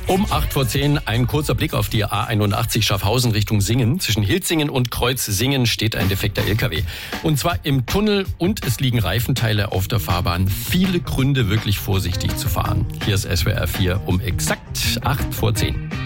Um 8:10 ein kurzer Blick auf die A81 Schaffhausen Richtung Singen. Zwischen Hilzingen und Kreuz-Singen steht ein defekter LKW. Und zwar im Tunnel und es liegen Reifenteile auf der Fahrbahn. Viele Gründe, wirklich vorsichtig zu fahren. Hier ist SWR 4 um exakt 8:10.